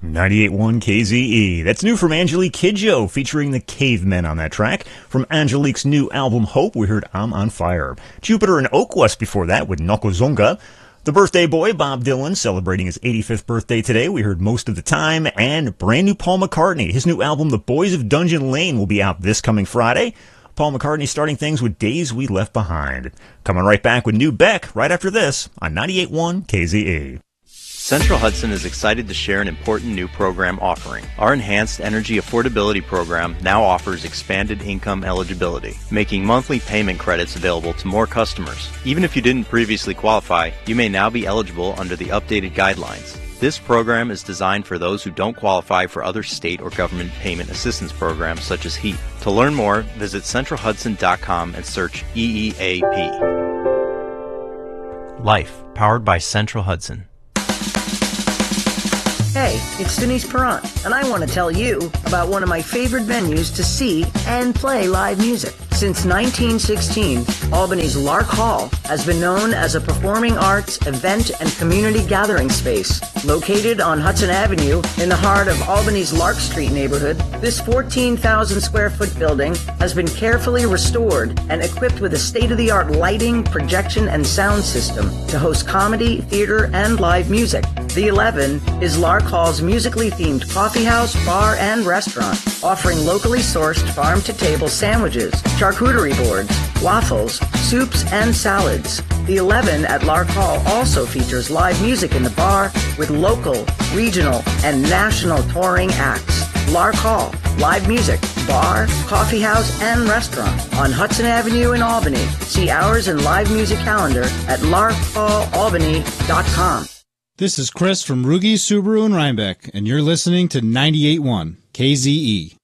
98.1 KZE. That's new from Angelique Kidjo, featuring the Cavemen on that track. From Angelique's new album Hope, we heard I'm on Fire. Jupiter and Oakwest before that with Nokozonga. The birthday boy, Bob Dylan, celebrating his 85th birthday today. We heard Most of the Time, and brand new Paul McCartney. His new album, The Boys of Dungeon Lane, will be out this coming Friday. Paul McCartney starting things with Days We Left Behind. Coming right back with New Beck right after this on 98.1 KZE. Central Hudson is excited to share an important new program offering. Our Enhanced Energy Affordability Program now offers expanded income eligibility, making monthly payment credits available to more customers. Even if you didn't previously qualify, you may now be eligible under the updated guidelines. This program is designed for those who don't qualify for other state or government payment assistance programs such as HEAP. To learn more, visit centralhudson.com and search EEAP. Life, powered by Central Hudson. Hey, it's Denise Perrant, and I want to tell you about one of my favorite venues to see and play live music. Since 1916, Albany's Lark Hall has been known as a performing arts, event, and community gathering space. Located on Hudson Avenue in the heart of Albany's Lark Street neighborhood, this 14,000 square foot building has been carefully restored and equipped with a state-of-the-art lighting, projection, and sound system to host comedy, theater, and live music. The 11 is Lark Hall's musically themed coffee house, bar, and restaurant, offering locally sourced farm-to-table sandwiches, charcuterie boards, waffles, soups, and salads. The 11 at Lark Hall also features live music in the bar with local, regional, and national touring acts. Lark Hall, live music, bar, coffee house, and restaurant on Hudson Avenue in Albany. See hours and live music calendar at larkhallalbany.com. This is Chris from Rugi Subaru in Rhinebeck, and you're listening to 98.1 KZE.